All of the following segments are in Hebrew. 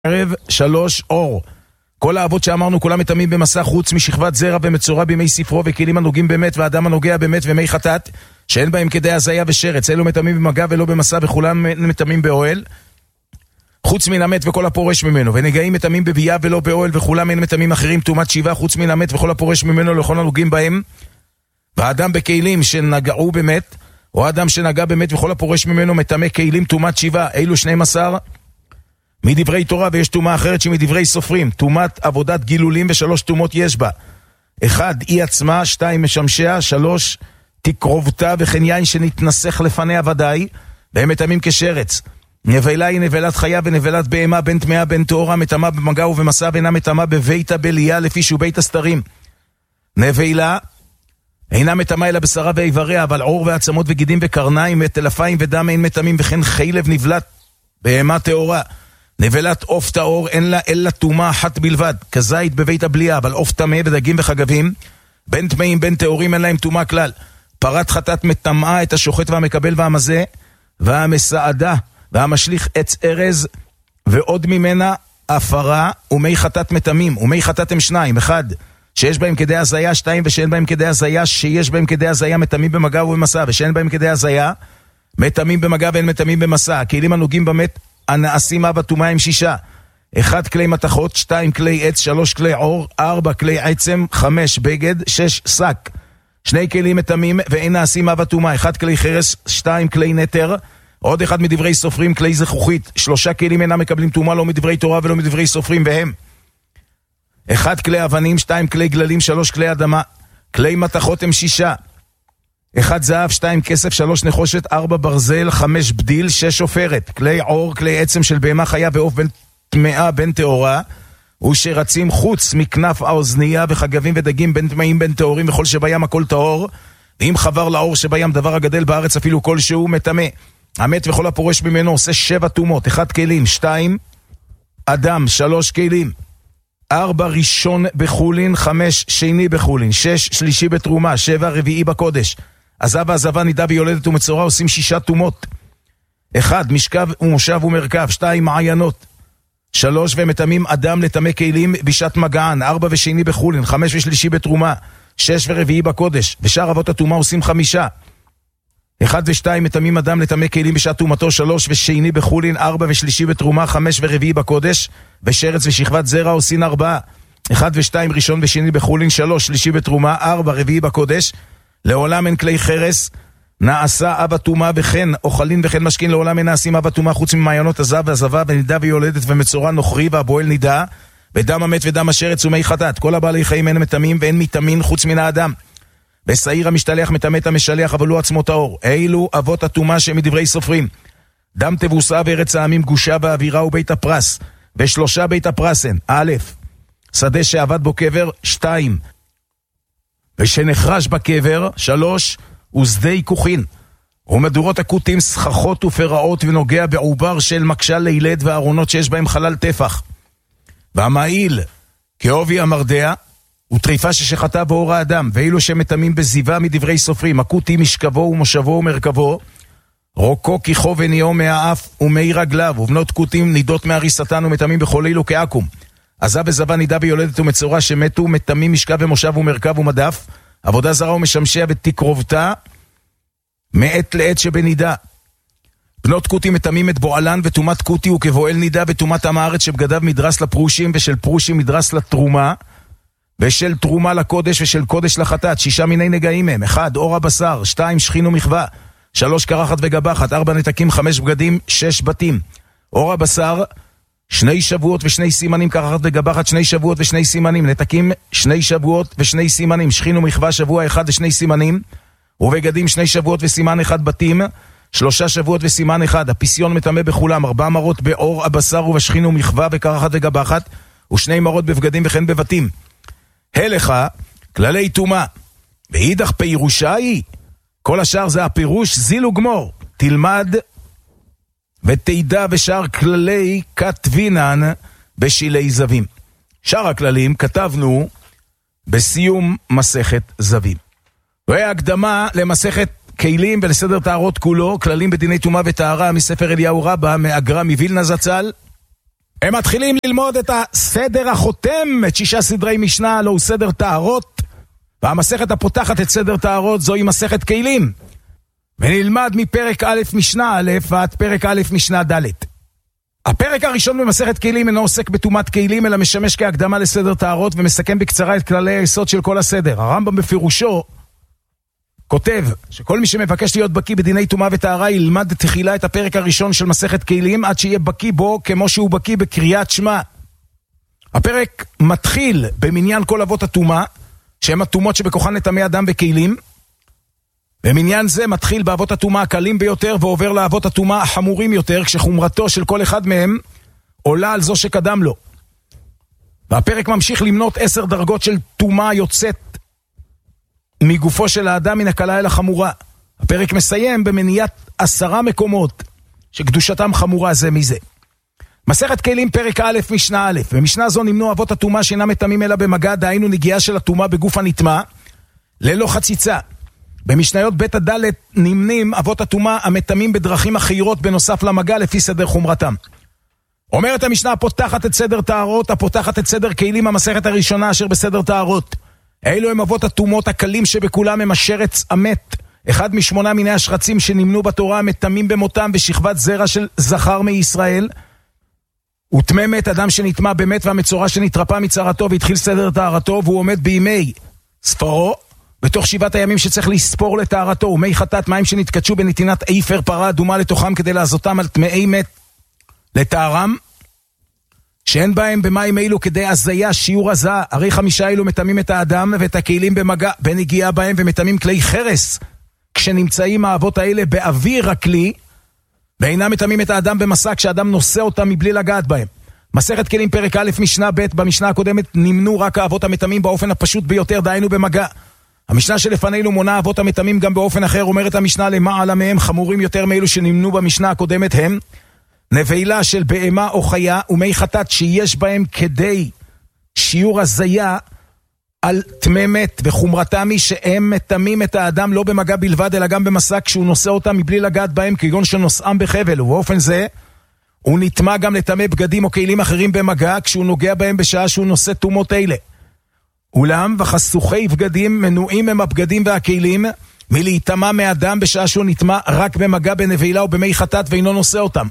ערב 3 אור. כל האבות שאמרנו כולם מטמאים במסע חוץ משכבת זרע ומצורע בימי ספרו וכלים הנוגעים באמת והאדם הנוגע באמת ומי חטאת שאין בהם כדי הזיה ושרץ, אלו מטמאים במגע ולא במסע וכולם מטמאים באוהל חוץ מן המת וכל הפורש ממנו, ונגעים מטמאים בבייה ולא באוהל וכולם אין מטמאים אחרים טומאת שיבה חוץ מן המת וכל הפורש ממנו לכל הנוגעים בהם, והאדם בכלים שנגעו באמת או האדם שנגע באמת וכל הפורש ממנו מטמא כלים טומאת שיבה, אלו 12 מדברי תורה, ויש תומה אחרת שמדברי סופרים, תומת עבודת גילולים ו3 תומות יש בה. 1. היא עצמה, 2. משמשיה, 3. תקרובתה וכן יין שנתנסח לפניה ודאי, והם מטמאים כשרץ. נבלה היא נבלת חיה ונבלת בהמה, בין טמאה בין תאורה, מטמאה במגע ובמסע, ואינה מטמאה בבית הבליה לפי שהוא בית הסתרים. נבלה אינה מטמאה אלא בשרה ואיבריה, אבל עור ועצמות וגידים וקרניים וטלפיים ודם אין מטמאים, וכן חלב נבלת בהמה תאורה. נבלת עוף טהור אין לה אלא תומה אחת בלבד, כזית בבית הבלייה, אבל עוף טמא ודגים וחגבים, בין טמאים בין טהורים אין להם תומה כלל. פרת חטאת מטמאה את השוחט והמקבל והמזה, והמסעדה והמשליך עץ ארז, ועוד ממנה הפרה, ומי חטאת מטמאים, ומי חטאת הם 2, 1 שיש בהם כדי הזיה, 2 ושאין בהם כדי הזיה, שיש בהם כדי הזיה מטמאים במגע ובמסע, ושאין בהם כדי הזיה מטמאים במגע ואין מטמאים במסע. הכלים הנוגעים במת הנעשים אבא תומה הם 6, 1 כלי מתכות, 2 כלי עץ, 3 כלי עור, 4 כלי עצם, 5 בגד, 6 שק. 2 כלים מטמאים ואין נעשים אבא תומה, 1 כלי חרס, 2 כלי נטר, עוד 1 מדברי סופרים, כלי זכוכית. 3 כלים אינם מקבלים תומה לא מדברי תורה ולא מדברי סופרים, והם 1 כלי אבנים, 2 כלי גללים, 3 כלי אדמה. כלי מתכות הם 6, 1 זהב, 2 כסף, 3 נחושת, 4 ברזל, 5 בדיל, 6 עופרת. כלי עור, כלי עצם של בהמה חיה ועוף בין טמאה בין תאורה, ושרצים חוץ מכנף האוזנייה, וחגבים ודגים בין טמאים בין תאורים, וכל שבים הכל טהור, ואם חבר לאור שבים דבר הגדל בארץ אפילו כלשהו מטמא. המת וכל הפורש ממנו עושה 7 תומות, 1 כלים, 2 אדם, 3 כלים, 4 ראשון בחולין, 5 שני בחולין, 6 שלישי בתרומה, 7 רביעי בקודש. עזב ועזבה נידה ויולדת ומצורע עושים 6 תומות. 1 משכב ומושב ומרכב, 2 מעיינות, 3 ומטמאים אדם לטמא כלים בשעת מגען, 4 ושני בחולין, 5 ושלישי בתרומה, 6 ורביעי בקודש. ושאר אבות התומה עושים 5. 1 ו2 מטמאים אדם לטמא כלים בשעת תומתו, 3 ושני בחולין, 4 ושלישי בתרומה, 5 ורביעי בקודש. ושרץ ושכבת זרע עושים 4. 1 ו2 ראשון ושני בחולין, 3 שלישי בתרומה, 4 רביעי בקודש. לעולם אין כלי חרס נעשה אבא תומה, וכן אוכלין וכן משכין לעולם אין נעשים אבא תומה חוץ ממעיינות עזב ועזבה ונידה ויולדת ומצורע נוכרי והבועל נידה ודם המת ודם השרץ ומי חטאת. כל הבעלי חיים אין מטמאים ואין מטמאים חוץ מן האדם. בשעיר המשתלח מטמא את המשלח אבל לא עצמו טהור. אלו אבות התומה שמדברי סופרים: דם תבוסה וארץ העמים גושה ואווירה ובית הפרס, ו3 בית הפרסן: א' שדה שעבד בו קבר, 2 ושנחרש בקבר, 3 ושדי כוחין ומדורות הכותים סככות ופרעות ונוגע בעובר של מקשה לילד וארונות שיש בהם חלל טפח, והמעיל כאובי המרדע וטריפה ששחטה באור האדם. ואילו שמטמאים בזיבה מדברי סופרים: הכותי משכבו ומושבו ומרכבו, רוקו כיחו וניאו מהאף ומי רגליו, ובנות כותים נידות מהריסתן ומטמאים בכל אילו כאקום. עזב וזבה נידה ויולדת ומצורע שמתו מטמאים משכב ומושב ומרכב ומדף, עבודה זרה ומשמשיה ותקרובתה מעת לעת שבנידה. בנות כותי מטמאים את בועלן, ותומת כותי הוא כבועל נידה, ותומת עם הארץ שבגדיו מדרס לפרושים, ושל פרושים מדרס לתרומה, ושל תרומה לקודש, ושל קודש לחטאת. 6 מיני נגעים הם: 1 אור הבשר, 2 שכין ומחווה, 3 קרחת וגבחת, 4 נתקים, 5 בגדים, 6 בתים. אור הבשר 2 שבועות ו2 סימנים, קרחת וגבחת 2 שבועות ו2 סימנים, נתקים 2 שבועות ו2 סימנים, שכין ומחווה שבוע 1 ו2 סימנים, ובגדים 2 שבועות וסימן 1, בתים 3 שבועות וסימן 1. הפיסיון מטמא בכולם, 4 מרות באור הבשר ובשכין ומחווה וקרחת וגבחת, ו2 מרות בבגדים וכן בבתים. הלך כללי תומה, ואידך פירושה היא, כל השאר זה הפירוש זיל וגמור, תלמד ותדע בשאר כללי כתבינן בשילי זבים. שאר הכללים כתבנו בסיום מסכת זבים. והקדמה למסכת כלים ולסדר טהרות כולו, כללים בדיני טומאה וטהרה, מספר אליהו רבה, מהגר"א מווילנה זצ"ל, הם מתחילים ללמוד את הסדר החותם, את 6 סדרי משנה, לא הוא סדר טהרות, והמסכת הפותחת את סדר טהרות זוהי מסכת כלים. ונלמד מפרק א' משנה א' ועד פרק א' משנה ד'. הפרק הראשון במסכת כלים אינו עוסק בטומאת כלים, אלא משמש כהקדמה לסדר טהרות ומסכם בקצרה את כללי היסוד של כל הסדר. הרמב"ם בפירושו כותב שכל מי שמבקש להיות בקיא בדיני טומאה וטהרה ילמד תחילה את הפרק הראשון של מסכת כלים עד שיהיה בקיא בו כמו שהוא בקיא בקריאת שמע. הפרק מתחיל במניין כל אבות הטומאה, שהם הטומאות שבכוחן לטמא אדם וכלים. במניין זה מתחיל באבות הטומאה הקלים ביותר ועובר לאבות הטומאה החמורים יותר, כשחומרתו של כל אחד מהם עולה על זו שקדם לו. והפרק ממשיך למנות 10 דרגות של טומאה יוצאת מגופו של האדם מן הקלה אל החמורה. הפרק מסיים במניעת 10 מקומות שקדושתם חמורה זה מזה. מסכת כלים פרק א' משנה א'. במשנה זו נמנו אבות הטומאה שאינם מטמאים אלא במגע, דהיינו נגיעה של הטומאה בגוף הנטמא ללא חציצה. במשניות ב' עד ד' נמנים אבות הטומאה המטמאים בדרכים אחרות בנוסף למגע לפי סדר חומרתם. אומרת המשנה הפותחת את סדר טהרות, הפותחת את סדר כלים, המסכת הראשונה אשר בסדר טהרות. אלו הם אבות הטומאות הקלים שבכולם הם השרץ המת, אחד מ8 מיני השרצים שנמנו בתורה המטמאים במותם בשכבת זרע של זכר מישראל. וטמא מת אדם שנטמא במת והמצורע שנתרפא מצרתו והתחיל סדר טהרתו, והוא עומד בימי ספרו בתוך 7 הימים שצריך לספור לטהרתו, ומי חטאת מים שנתקדשו בנתינת איפר פרה אדומה לתוכם כדי לעזותם על טמאי מת לטהרם, שאין בהם במים אלו כדי הזיה שיעור הזעה. הרי 5 אלו מטמאים את האדם ואת הכלים במגע בנגיעה בהם, ומטמאים כלי חרס כשנמצאים האבות האלה באוויר הכלי, ואינם מטמאים את האדם במסע כשאדם נושא אותם מבלי לגעת בהם. מסכת כלים פרק א' משנה ב'. במשנה הקודמת נמנו רק האבות המטמאים באופן הפשוט ביותר, דהיינו במגע. המשנה שלפנינו מונה אבות המטמאים גם באופן אחר. אומרת המשנה למעלה מהם חמורים יותר מאלו שנמנו במשנה הקודמת הם נבילה של בהמה או חיה ומי חטאת שיש בהם כדי שיעור הזיה על טמא מת, וחומרתם היא שהם מטמאים את האדם לא במגע בלבד אלא גם במסע כשהוא נושא אותם מבלי לגעת בהם, כגון שנושאם בחבל, ובאופן זה הוא נטמא גם לטמא בגדים או כלים אחרים במגע כשהוא נוגע בהם בשעה שהוא נושא טומאות אלה. אולם וחסוכי בגדים מנועים הם הבגדים והכלים מלהיטמא מאדם בשעה שהוא נטמא רק במגע בנבילה או במי חטאת ואינו נושא אותם.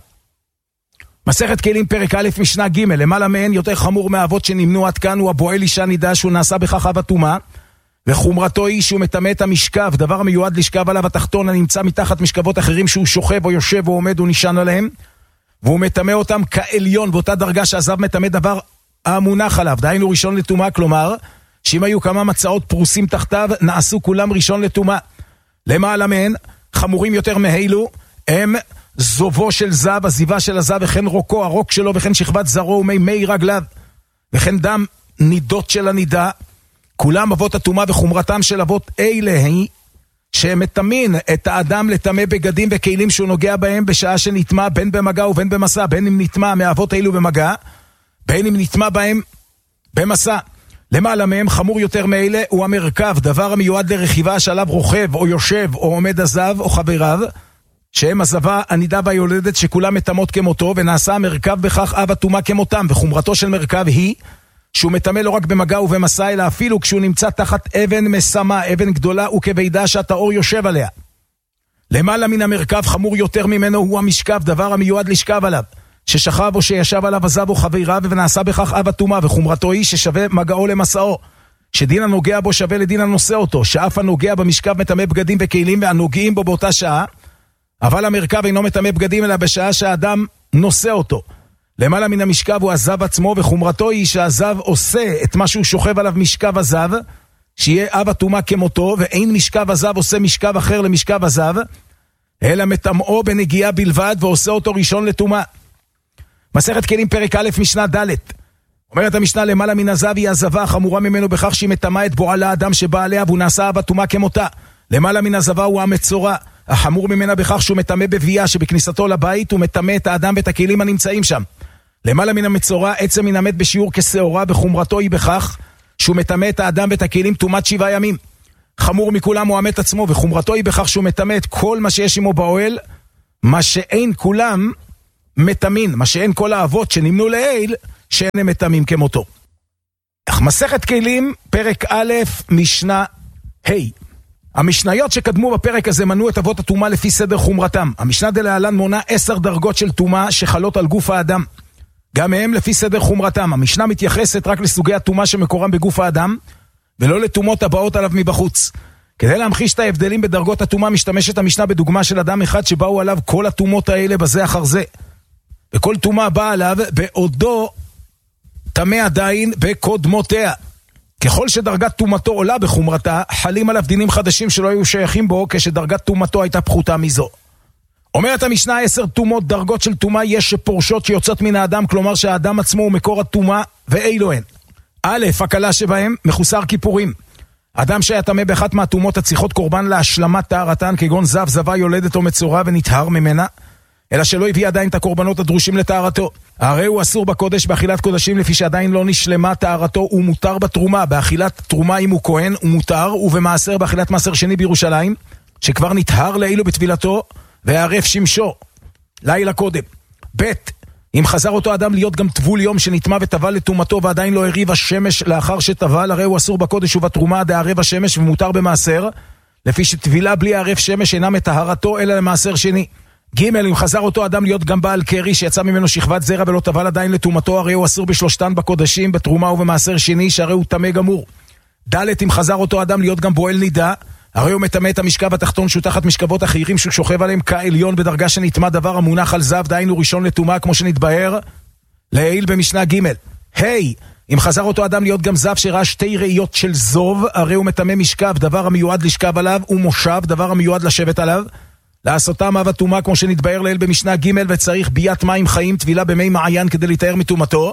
מסכת כלים פרק א' משנה ג'. למעלה מהן יותר חמור מהאבות שנמנו עד כאן הוא הבועל אישה נידה שהוא נעשה בכך אב הטומאה, וחומרתו היא שהוא מטמא את המשכב, דבר המיועד לשכב עליו התחתון הנמצא מתחת משכבות אחרים שהוא שוכב או יושב או עומד או נשען עליהם, והוא מטמא אותם כעליון באותה דרגה שהזב מטמא דבר המונח עליו, דהיינו ראשון לטומאה, כלומר שאם היו כמה מצעות פרוסים תחתיו נעשו כולם ראשון לטומאה. למעלה מהן חמורים יותר מהילו הם זובו של זב, הזיבה של הזב, וכן רוקו, הרוק שלו, וכן שכבת זרו ומי רגליו, וכן דם נידות של הנידה. כולם אבות הטומאה, וחומרתם של אבות אלה היא שהם מטמאים את האדם לטמא בגדים וכלים שהוא נוגע בהם בשעה שנטמא בין במגע ובין במסע, בין אם נטמא מהאבות האלו במגע, בין אם נטמא בהם במסע. למעלה מהם חמור יותר מאלה הוא המרכב, דבר המיועד לרכיבה שעליו רוכב או יושב או עומד הזב או חבריו, שהם הזבה, הנידה והיולדת שכולם מטמאות כמותו, ונעשה המרכב בכך אב הטומאה כמותם. וחומרתו של מרכב היא שהוא מטמא לא רק במגע ובמסע אלא אפילו כשהוא נמצא תחת אבן מסמה, אבן גדולה וכבדה שהטהור יושב עליה. למעלה מן המרכב חמור יותר ממנו הוא המשכב, דבר המיועד לשכב עליו, ששכב או שישב עליו הזב או חבריו, ונעשה בכך אב הטומאה. וחומרתו היא ששווה מגעו למסעו, שדין הנוגע בו שווה לדין הנושא אותו, שאף הנוגע במשכב מטמא בגדים וכלים והנוגעים בו באותה שעה, אבל המרכב אינו מטמא בגדים אלא בשעה שהאדם נושא אותו. למעלה מן המשכב הוא הזב עצמו, וחומרתו היא שהזב עושה את מה שהוא שוכב עליו משכב הזב, שיהיה אב הטומאה כמותו, ואין משכב הזב עושה משכב אחר למשכב הזב, אלא מטמאו בנגיעה בלבד ועושה אותו ראשון לטומאה. מסכת כלים פרק א' משנה ד'. אומרת המשנה למעלה מן הזב היא הזבה החמורה ממנו בכך שהיא מטמאה את בועלה האדם שבא עליה והוא נעשה אב הטומאה כמותה. למעלה מן הזבה הוא המצורע החמור ממנה בכך שהוא מטמא בביאה שבכניסתו לבית הוא מטמא את האדם ואת הכלים הנמצאים שם. למעלה מן המצורע עצם מן המת בשיעור כשעורה, בחומרתו היא בכך שהוא מטמא את האדם ואת הכלים טומאת 7 ימים. חמור מכולם הוא המת עצמו, וחומרתו היא בכך שהוא מטמא את כל מה שיש עמו באוהל, מה שאין כולם מתמין, מה שאין כל האבות שנמנו לעיל, שאין הם מתמים כמותו. מסכת כלים, פרק א', משנה ה'. המשניות שקדמו בפרק הזה מנו את אבות הטומאה לפי סדר חומרתם. המשנה דלהלן מונה 10 דרגות של טומאה שחלות על גוף האדם. גם הם לפי סדר חומרתם. המשנה מתייחסת רק לסוגי הטומאה שמקורם בגוף האדם, ולא לטומאות הבאות עליו מבחוץ. כדי להמחיש את ההבדלים בדרגות הטומאה, משתמשת המשנה בדוגמה של אדם אחד שבאו עליו כל הטומאות האלה בזה אחר זה. וכל טומאה באה עליו בעודו טמא עדיין בקודמותיה. ככל שדרגת טומאתו עולה בחומרתה, חלים עליו דינים חדשים שלא היו שייכים בו כשדרגת טומאתו הייתה פחותה מזו. אומרת המשנה 10 טומאות דרגות של טומאה יש שפורשות שיוצאות מן האדם, כלומר שהאדם עצמו הוא מקור הטומאה ואילו הן. א', הקלה שבהם מחוסר כיפורים. אדם שהיה טמא באחת מהטומאות הצריכות קורבן להשלמת טהרתן, כגון זב, זבה, יולדת או מצורע ונטהר ממנה, אלא שלא הביא עדיין את הקורבנות הדרושים לטהרתו. הרי הוא אסור בקודש באכילת קודשים לפי שעדיין לא נשלמה טהרתו, הוא מותר בתרומה. באכילת תרומה אם הוא כהן הוא מותר, ובמעשר באכילת מעשר שני בירושלים, שכבר נטהר לאילו בטבילתו והערף שמשו לילה קודם. ב', אם חזר אותו אדם להיות גם טבול יום שנטמא וטבל לטומאתו ועדיין לא הריב השמש לאחר שטבל, הרי הוא אסור בקודש ובתרומה עד הערב השמש ומותר במעשר, לפי שטבילה בלי הערף שמש אינה מטהרתו אלא למעשר שני. ג', אם חזר אותו אדם להיות גם בעל קרי שיצא ממנו שכבת זרע ולא טבל עדיין לטומאתו, הרי הוא אסור בשלושתן בקודשים, בתרומה ובמעשר שני, שהרי הוא טמא גמור. ד', אם חזר אותו אדם להיות גם בועל נידה, הרי הוא מטמא את המשכב התחתון שהוא תחת משכבות אחרים ששוכב עליהם כעליון בדרגה שנטמא דבר המונח על זב, דהיינו ראשון לטומאה כמו שנתבהר לעיל במשנה ג'. אם חזר אותו אדם להיות גם זב שראה 2 ראיות של זוב, הרי הוא מטמא משכב דבר המיועד לשכב עליו ומושב דבר המיועד לשבת עליו, לעשותם אב הטומאה כמו שנתבהר לעיל במשנה ג', וצריך ביית מים חיים טבילה במי מעיין כדי להתאר מטומאתו.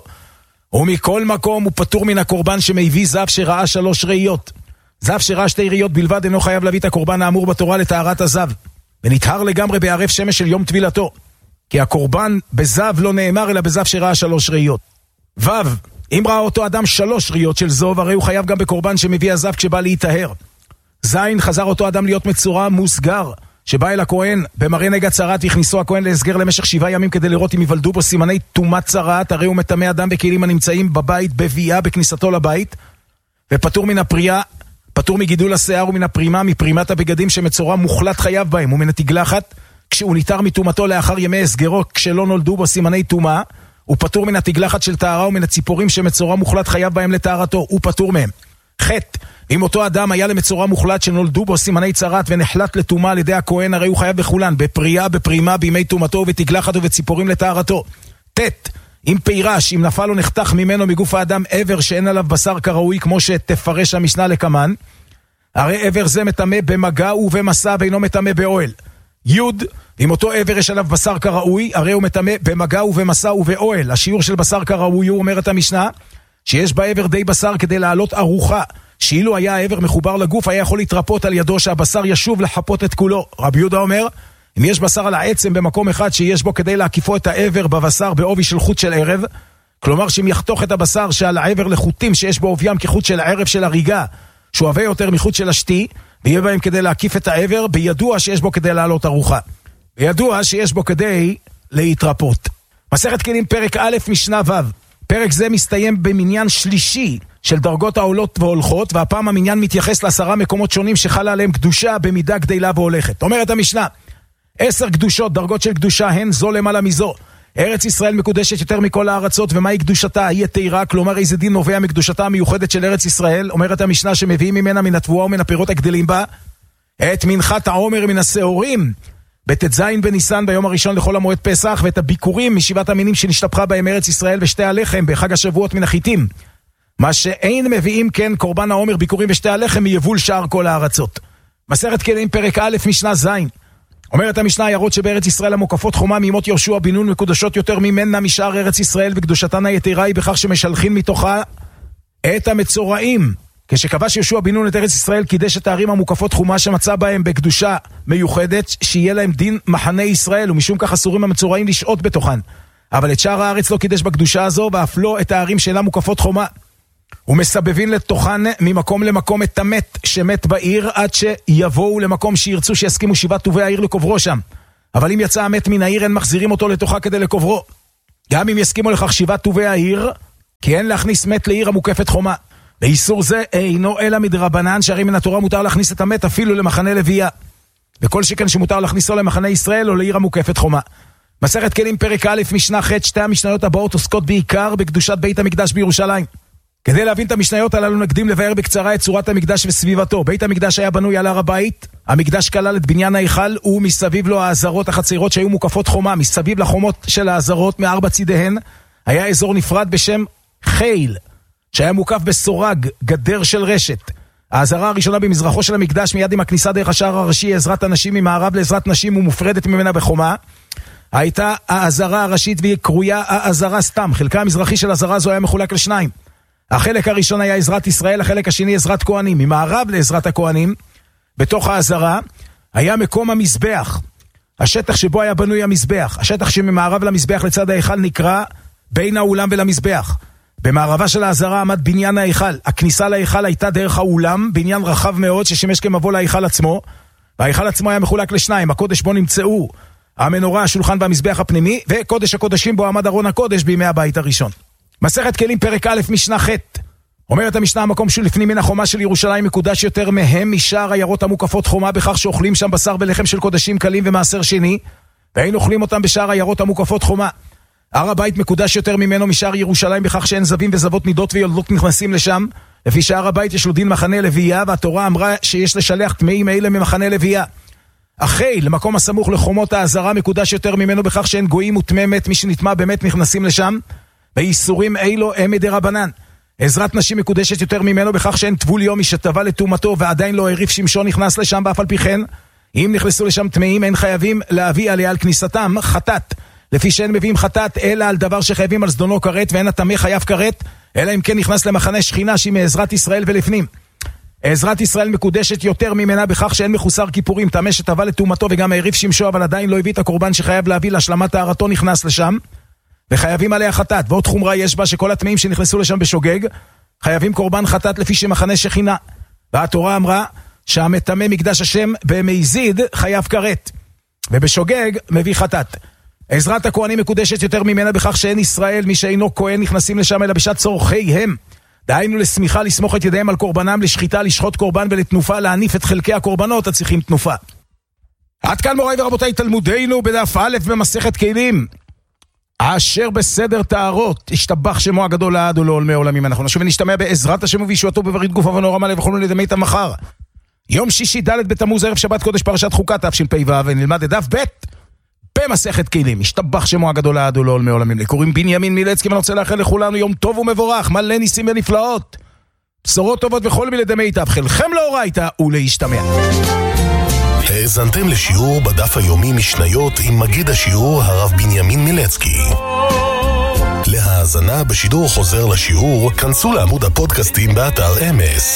ומכל מקום הוא פטור מן הקורבן שמביא זב שראה 3 ראיות. זב שראה 2 ראיות בלבד אינו חייב להביא את הקורבן האמור בתורה לטהרת הזב, ונטהר לגמרי בערף שמש של יום טבילתו, כי הקורבן בזב לא נאמר אלא בזב שראה 3 ראיות. ו', אם ראה אותו אדם 3 ראיות של זוב, הרי הוא חייב גם בקורבן שמביא הזב כשבא להיטהר. ז', חזר אותו אדם להיות מצורע מוסגר, שבא אל הכהן במראה נגע צרת, והכניסו הכהן להסגר למשך 7 ימים כדי לראות אם יוולדו בו סימני טומאת צרת, הרי הוא מטמא אדם בכלים הנמצאים בבית בביאה בכניסתו לבית, ופטור מן הפרייה, פטור מגידול השיער ומן הפרימה, מפרימת הבגדים שמצורע מוחלט חייב בהם, ומן התגלחת כשהוא ניתר מטומאתו לאחר ימי הסגרו כשלא נולדו בו סימני טומאה, הוא פטור מן התגלחת של טהרה, ומן הציפורים שמצורע מוחלט חייב בהם לטהרתו, הוא פטור מהם. ח', אם אותו אדם היה למצורע מוחלט שנולדו בו סימני צרת ונחלט לטומאה על ידי הכהן, הרי הוא חייב בכולן, בפרייה, בפרימה, בימי טומאתו ובתגלחת ובציפורים לטהרתו. ט', אם פירש, אם נפל או נחתך ממנו מגוף האדם עבר שאין עליו בשר כראוי, כמו שתפרש המשנה לקמן, הרי עבר זה מטמא במגע ובמסע ואינו מטמא באוהל. י', אם אותו עבר יש עליו בשר כראוי, הרי הוא מטמא במגע ובמסע ובאוהל. השיעור של בשר כראוי, הוא אומרת המשנה, שיש בעבר די בשר כדי לעלות ארוחה, שאילו היה העבר מחובר לגוף, היה יכול להתרפות על ידו שהבשר ישוב לחפות את כולו. רבי יהודה אומר, אם יש בשר על העצם במקום אחד שיש בו כדי להקיפו את העבר בבשר בעובי של חוט של ערב, כלומר שאם יחתוך את הבשר שעל העבר לחוטים שיש בו עוביים כחוט של ערב של הריגה, שהוא עבה יותר מחוט של השתי, ויהיה בהם כדי להקיף את העבר, בידוע שיש בו כדי לעלות ארוחה, בידוע שיש בו כדי להתרפות. מסכת כלים פרק א' משנה ו'. פרק זה מסתיים במניין שלישי של דרגות העולות והולכות, והפעם המניין מתייחס ל10 מקומות שונים שחלה עליהם קדושה במידה גדלה והולכת. אומרת המשנה, 10 קדושות, דרגות של קדושה הן זו למעלה מזו. ארץ ישראל מקודשת יותר מכל הארצות, ומהי קדושתה? היא תירה, כלומר איזה דין נובע מקדושתה המיוחדת של ארץ ישראל. אומרת המשנה שמביאים ממנה מן התבואה ומן הפירות הגדלים בה את מנחת העומר מן השעורים בט"ז בניסן ביום הראשון לכל המועד פסח, ואת הביקורים משבעת המינים שנשתפכה בהם ארץ ישראל, ושתי הלחם בחג השבועות מן החיטים. מה שאין מביאים כן קורבן העומר, ביקורים ושתי הלחם מיבול שאר כל הארצות. מסכת כלים פרק א' משנה ז'. אומרת המשנה, העיירות שבארץ ישראל המוקפות חומה מימות יהושע בן נון מקודשות יותר ממנה משאר ארץ ישראל, וקדושתן היתרה היא בכך שמשלחין מתוכה את המצורעים. כשכבש יהושע בן נון את ארץ ישראל, קידש את הערים המוקפות חומה שמצא בהם בקדושה מיוחדת, שיהיה להם דין מחנה ישראל, ומשום כך אסורים המצורעים לשהות בתוכן. אבל את שאר הארץ לא קידש בקדושה הזו, ואף לא את הערים שאינם מוקפות חומה. ומסבבים לתוכן ממקום למקום את המת שמת בעיר, עד שיבואו למקום שירצו שיסכימו 7 טובי העיר לקוברו שם. אבל אם יצא המת מן העיר, אין מחזירים אותו לתוכה כדי לקוברו. גם אם יסכימו לכך שבעת טובי העיר, כי אין להכניס מת לעיר המוקפת חומה. באיסור זה אינו אלא מדרבנן, שהרי מן התורה מותר להכניס את המת אפילו למחנה לוויה. וכל שכן שמותר להכניסו למחנה ישראל או לעיר המוקפת חומה. מסכת כלים פרק א' משנה ח', שתי המשניות הבאות עוסקות בעיקר בקדושת בית המקדש בירושלים. כדי להבין את המשניות הללו נקדים לבאר בקצרה את צורת המקדש וסביבתו. בית המקדש היה בנוי על הר הבית, המקדש כלל את בניין ההיכל ומסביב לו העזרות החצרות שהיו מוקפות חומה. מסביב לחומות של העזרות מארבע צידיהן היה אזור נפרד בשם חיל, שהיה מוקף בסורג, גדר של רשת. העזרה הראשונה במזרחו של המקדש מיד עם הכניסה דרך השער הראשי, עזרת הנשים ממערב לעזרת נשים ומופרדת ממנה בחומה. הייתה העזרה הראשית והיא קרויה העזרה סתם. חלקה המזרחי של העזרה זו היה מחולק לשניים. החלק הראשון היה עזרת ישראל, החלק השני עזרת כהנים. ממערב לעזרת הכהנים, בתוך העזרה, היה מקום המזבח. השטח שבו היה בנוי המזבח. השטח שממערב למזבח לצד ההיכל נקרא בין האולם ולמזבח. במערבה של העזרה עמד בניין ההיכל. הכניסה להיכל הייתה דרך האולם, בניין רחב מאוד ששימש כמבוא להיכל עצמו. וההיכל עצמו היה מחולק לשניים. הקודש בו נמצאו המנורה, השולחן והמזבח הפנימי, וקודש הקודשים בו עמד ארון הקודש בימי הבית הראשון. מסכת כלים פרק א' משנה ח' אומרת המשנה, המקום שלפנים מן החומה של ירושלים מקודש יותר מהם משאר עיירות המוקפות חומה, בכך שאוכלים שם בשר ולחם של קודשים קלים ומעשר שני, ואין אוכלים אותם בשאר עיירות המוקפות חומה. הר הבית מקודש יותר ממנו משאר ירושלים, בכך שאין זבים וזבות נידות ויולדות נכנסים לשם, לפי שהר הבית יש לו דין מחנה לוויה, והתורה אמרה שיש לשלח טמאים אלה ממחנה לוויה. החיל, למקום הסמוך לחומות העזרה, מקודש יותר ממנו, בכך שאין גויים וטמא מת, מי שנטמא באמת נכנסים לשם. באיסורים אילו הם מדרבנן. עזרת נשים מקודשת יותר ממנו, בכך שאין טבול יום משטבע לטומאתו ועדיין לא העריף שמשון נכנס לשם, ואף על פי כן אם נכנסו לשם טמאים אין חייבים להביא עליה על כניסתם חטאת, לפי שאין מביאים חטאת אלא על דבר שחייבים על זדונו כרת, ואין הטמא חייב כרת אלא אם כן נכנס למחנה שכינה שהיא מעזרת ישראל ולפנים. עזרת ישראל מקודשת יותר ממנה, בכך שאין מחוסר כיפורים, טמא שטבע לטומאתו וגם העריף שמשו אבל עדיין לא הביא את הקורבן שחייב להביא להשלמת טהרתו נכנס לשם, וחייבים עליה חטאת. ועוד חומרה יש בה, שכל הטמאים שנכנסו לשם בשוגג חייבים קורבן חטאת לפי שמחנה שכינה. והתורה אמרה שהמטמא מקדש השם במזיד חייב כרת, ובשוגג מביא חטאת. עזרת הכהנים מקודשת יותר ממנה, בכך שאין ישראל מי שאינו כהן נכנסים לשם אלא בשעת צורכיהם, דהיינו לשמיכה, לסמוך את ידיהם על קורבנם, לשחיטה, לשחוט קורבן ולתנופה, להניף את חלקי הקורבנות הצריכים תנופה. עד כאן מוריי ורבותיי תלמודנו בדף א' במסכת כלים. אשר בסדר טהרות, השתבח שמו הגדול לעד ולעולמי עולמים. אנחנו נשוב ונשתמע בעזרת השם ובישועתו בברית גופה ונורא מלא וכולנו לידי מיתה מחר, יום שישי ד' בתמוז ערב שבת קודש פרשת חוקת תשפ"ו, ונלמד את דף ב' במסכת כלים. השתבח שמו הגדול לעד ולעולמי עולמים. לקוראים בנימין מילצקי, ואני רוצה לאחל לכולנו יום טוב ומבורך, מלא ניסים ונפלאות, בשורות טובות וכל מיני מיטב, חלכם לאורייתא ולהשתמע. האזנתם לשיעור בדף היומי משניות עם מגיד השיעור הרב בנימין מילצקי. להאזנה בשידור חוזר לשיעור כנסו לעמוד הפודקאסטים באתר אמס.